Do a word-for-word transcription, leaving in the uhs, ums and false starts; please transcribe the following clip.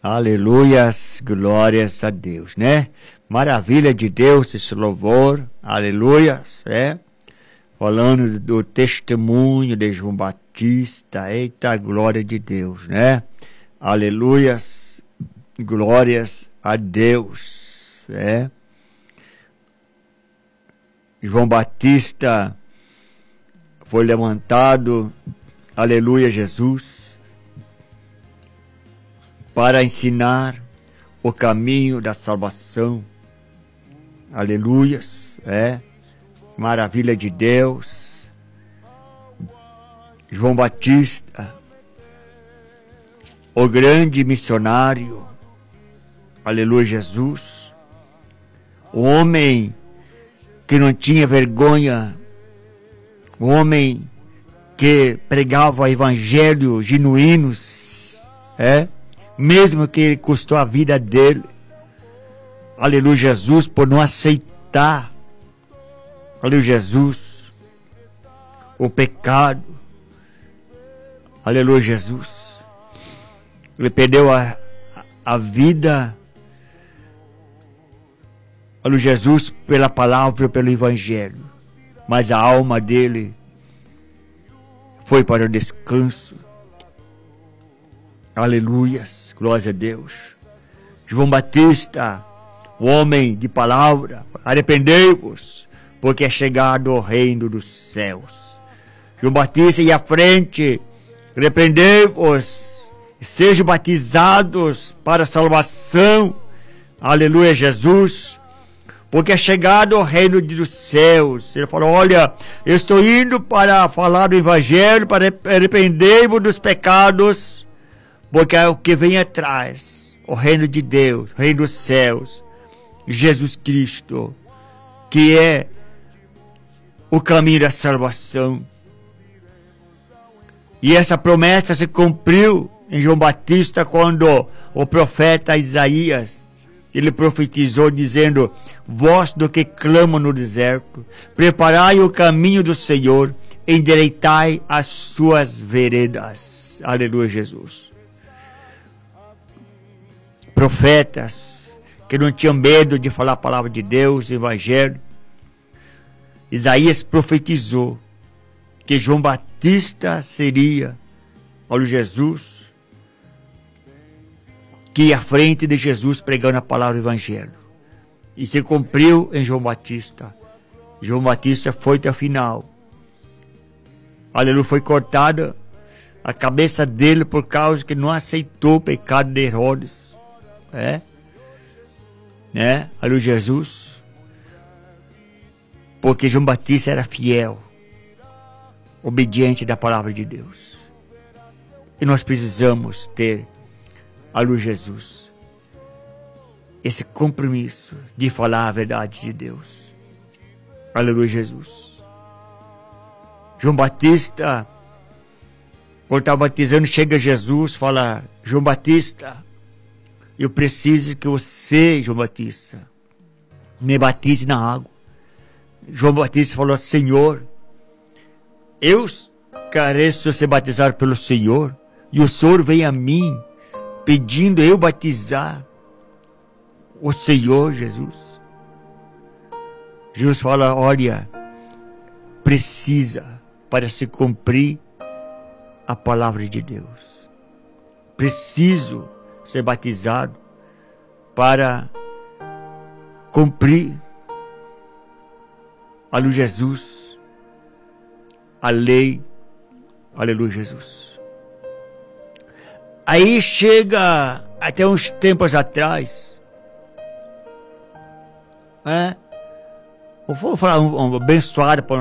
Aleluias, glórias a Deus, né? Maravilha de Deus esse louvor, aleluias, é? Falando do testemunho de João Batista, eita, glória de Deus, né? Aleluias, glórias a Deus, é? João Batista foi levantado, aleluia, Jesus, para ensinar o caminho da salvação, aleluias, é, maravilha de Deus. João Batista, o grande missionário, aleluia, Jesus, o homem que não tinha vergonha, o homem que pregava o evangelho genuínos, é, mesmo que ele custou a vida dele, aleluia, Jesus, por não aceitar, aleluia, Jesus, o pecado, aleluia, Jesus, ele perdeu a, a vida, aleluia, Jesus, pela palavra, pelo evangelho, mas a alma dele foi para o descanso, aleluias, glória a Deus. João Batista, o homem de palavra, arrependei-vos, porque é chegado o reino dos céus. João Batista ia à frente, arrependei-vos, sejam batizados para a salvação, aleluia, Jesus, porque é chegado o reino dos céus. Ele falou, olha, eu estou indo para falar do evangelho, para arrepender-vos dos pecados, porque é o que vem atrás, o reino de Deus, o reino dos céus, Jesus Cristo, que é o caminho da salvação. E essa promessa se cumpriu em João Batista, quando o profeta Isaías, ele profetizou dizendo, vós do que clama no deserto, preparai o caminho do Senhor, endireitai as suas veredas. Aleluia, Jesus. Profetas que não tinham medo de falar a palavra de Deus, o evangelho. Isaías profetizou que João Batista seria, olha, Jesus, que ia à frente de Jesus pregando a palavra do evangelho. E se cumpriu em João Batista. João Batista foi até o final. Aleluia, foi cortada a cabeça dele por causa que não aceitou o pecado de Herodes. É? Né? Aleluia, Jesus. Porque João Batista era fiel, obediente da palavra de Deus. E nós precisamos ter, aleluia, Jesus, esse compromisso de falar a verdade de Deus. Aleluia, Jesus. João Batista, quando estava batizando, chega Jesus, fala, João Batista, eu preciso que você, João Batista, me batize na água. João Batista falou, Senhor, eu careço ser batizado pelo Senhor, e o Senhor vem a mim, pedindo eu batizar o Senhor Jesus. Jesus fala, olha, precisa para se cumprir a palavra de Deus. Preciso ser batizado para cumprir, aleluia, Jesus, a lei, aleluia, Jesus. Aí chega, até uns tempos atrás, é, vou falar um, um abençoado para